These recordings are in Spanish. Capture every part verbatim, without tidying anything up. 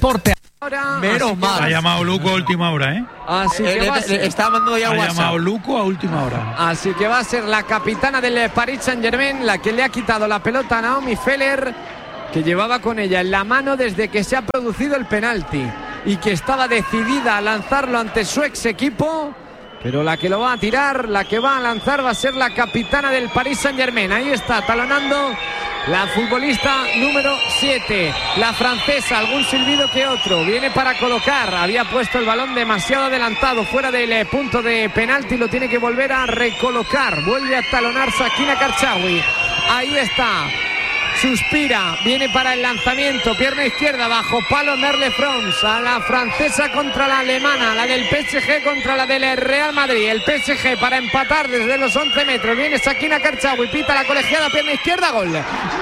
Porte. Menos mal. Ha llamado Luco a última hora, ¿eh? Así que va a ser, está mandando ya ha WhatsApp. llamado Luco a última hora. Así que va a ser la capitana del Paris Saint-Germain la que le ha quitado la pelota a Naomi Feller, que llevaba con ella en la mano desde que se ha producido el penalti y que estaba decidida a lanzarlo ante su ex equipo. Pero la que lo va a tirar, la que va a lanzar va a ser la capitana del Paris Saint-Germain. Ahí está, talonando la futbolista número siete, la francesa, algún silbido que otro. Viene para colocar, había puesto el balón demasiado adelantado, fuera del punto de penalti, lo tiene que volver a recolocar. Vuelve a talonar Sakina Karchaoui. Ahí está. Suspira, viene para el lanzamiento, pierna izquierda, bajo palo Merle Frons, a la francesa contra la alemana, la del P S G contra la del Real Madrid, el P S G para empatar desde los once metros, viene Sakina Karchaoui, pita la colegiada, pierna izquierda, gol.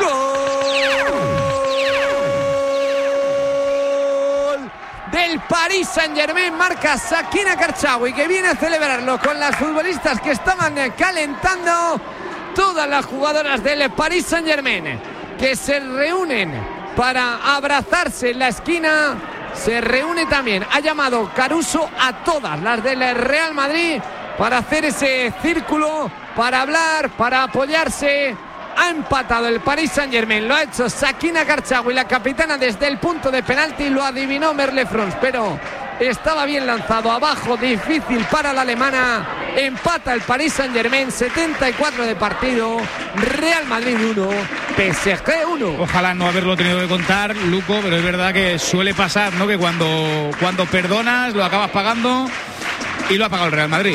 ¡Gol! Del Paris Saint-Germain, marca Sakina Karchaoui, que viene a celebrarlo con las futbolistas que estaban calentando, todas las jugadoras del Paris Saint-Germain, que se reúnen para abrazarse en la esquina. Se reúne también, ha llamado Caruso a todas las del Real Madrid para hacer ese círculo, para hablar, para apoyarse. Ha empatado el Paris Saint-Germain, lo ha hecho Sakina Karchaoui, la capitana, desde el punto de penalti. Lo adivinó Merle Frons, pero estaba bien lanzado abajo, difícil para la alemana. Empata el Paris Saint-Germain, setenta y cuatro de partido, Real Madrid uno, P S G uno. Ojalá no haberlo tenido que contar, Luco, pero es verdad que suele pasar, ¿no? Que cuando, cuando perdonas lo acabas pagando, y lo ha pagado el Real Madrid.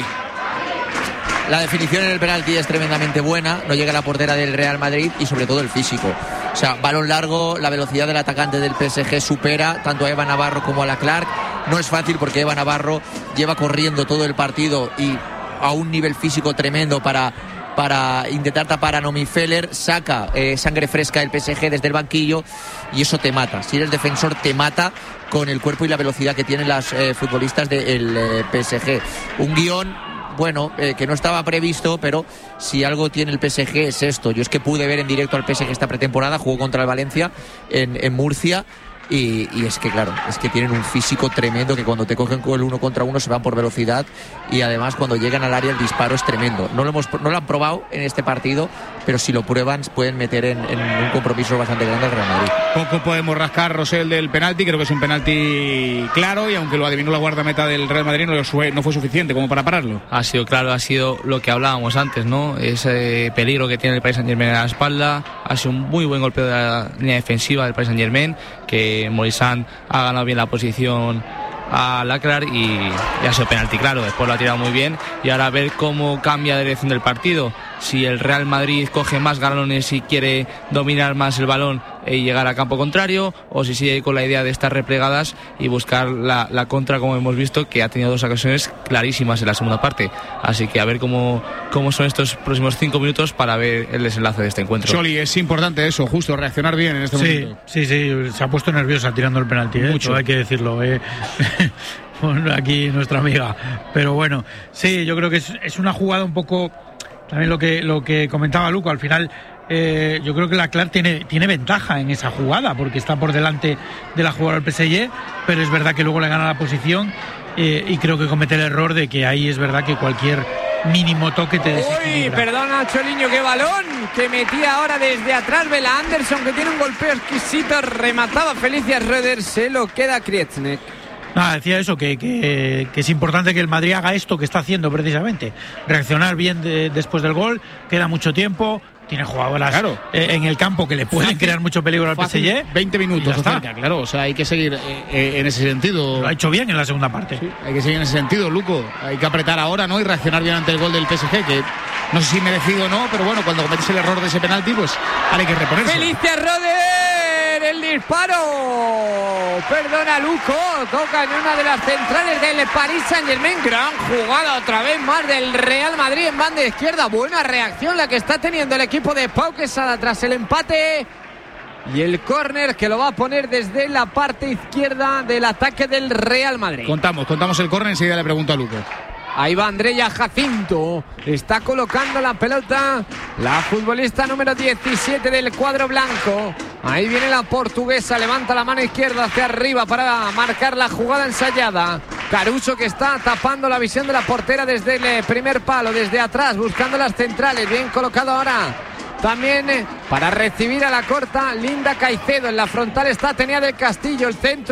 La definición en el penalti es tremendamente buena, no llega a la portera del Real Madrid y sobre todo el físico. O sea, balón largo, la velocidad del atacante del P S G supera tanto a Eva Navarro como a la Clark. No es fácil porque Eva Navarro lleva corriendo todo el partido y a un nivel físico tremendo para, para intentar tapar a Naomi Feller. Saca eh, sangre fresca del P S G desde el banquillo y eso te mata. Si eres defensor, te mata con el cuerpo y la velocidad que tienen las eh, futbolistas del eh, P S G. Un guión, bueno, eh, que no estaba previsto, pero si algo tiene el P S G es esto. Yo es que pude ver en directo al P S G esta pretemporada, jugó contra el Valencia en, en Murcia. Y, y es que claro, es que tienen un físico tremendo, que cuando te cogen con el uno contra uno se van por velocidad, y además cuando llegan al área el disparo es tremendo. No lo hemos no lo han probado en este partido, pero si lo prueban pueden meter en, en un compromiso bastante grande al Real Madrid. Poco podemos rascar, Rosell, del penalti. Creo que es un penalti claro, y aunque lo adivinó la guardameta del Real Madrid, no, fue, no fue suficiente como para pararlo. Ha sido claro, ha sido lo que hablábamos antes, ¿no? Ese peligro que tiene el Paris Saint-Germain a la espalda. Ha sido un muy buen golpeo de la línea defensiva del Paris Saint-Germain, que Morisán ha ganado bien la posición a Laclar y, y ha sido penalti claro. Después lo ha tirado muy bien, y ahora a ver cómo cambia la dirección del partido. Si el Real Madrid coge más galones y quiere dominar más el balón y llegar a campo contrario, o si sigue con la idea de estar replegadas y buscar la, la contra, como hemos visto, que ha tenido dos ocasiones clarísimas en la segunda parte. Así que a ver cómo, cómo son estos próximos cinco minutos para ver el desenlace de este encuentro. Choli, es importante eso, justo, reaccionar bien en este sí, momento. Sí, sí, se ha puesto nerviosa tirando el penalti, ¿eh? Mucho. Todo hay que decirlo, ¿eh? Aquí nuestra amiga. Pero bueno, sí, yo creo que es, es una jugada un poco... También lo que, lo que comentaba Luco, al final... Eh, yo creo que la Clark tiene, tiene ventaja en esa jugada porque está por delante de la jugadora del P S G, pero es verdad que luego le gana la posición, eh, y creo que comete el error de que ahí es verdad que cualquier mínimo toque te desequilibra. Uy, perdona, Choliño, qué balón que metía ahora desde atrás Bella Anderson, que tiene un golpeo exquisito, remataba Felicia Schroeder, se lo queda Krietznek. Nada, decía eso, que, que, que es importante que el Madrid haga esto que está haciendo precisamente, reaccionar bien de, después del gol. Queda mucho tiempo, tiene jugadoras claro. eh, en el campo que le pueden fácil, crear mucho peligro al fácil, P S G. veinte minutos cerca, claro, o sea, hay que seguir eh, eh, en ese sentido. Lo ha hecho bien en la segunda parte. Sí, hay que seguir en ese sentido, Luco. Hay que apretar ahora, ¿no? Y reaccionar bien ante el gol del P S G, que no sé si merecido o no, pero bueno, cuando cometes el error de ese penalti, pues ahora hay que reponerse. Felicia Roder, el disparo. Perdona, Luco, toca en una de las centrales del Paris Saint-Germain. Gran jugada otra vez más del Real Madrid en banda izquierda. Buena reacción la que está teniendo el equipo de Pau Quesada tras el empate. Y el córner que lo va a poner desde la parte izquierda del ataque del Real Madrid. Contamos, contamos el córner, enseguida le pregunto a Luco. Ahí va Andrea Jacinto, está colocando la pelota la futbolista número diecisiete del cuadro blanco. Ahí viene la portuguesa, levanta la mano izquierda hacia arriba para marcar la jugada ensayada. Caruso, que está tapando la visión de la portera desde el primer palo, desde atrás, buscando las centrales. Bien colocado ahora también para recibir a la corta Linda Caicedo. En la frontal está Atenea del Castillo. El centro